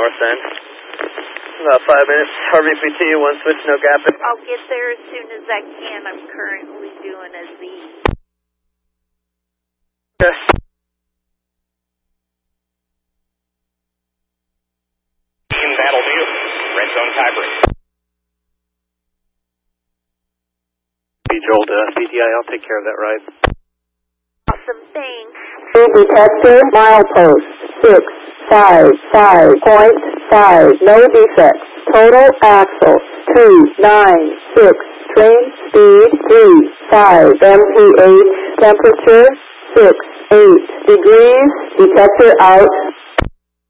north end. About 5 minutes. RVPT, one switch, no gap. I'll get there as soon as I can. I'm currently doing a Z. Yes. That'll do. Red zone tiebreak. Joel to PTI, I'll take care of that ride. Awesome, thanks. Detector, milepost, 655.5, no defects. Total axle, 296, train speed, 35, MPH, temperature, 68 degrees, detector out.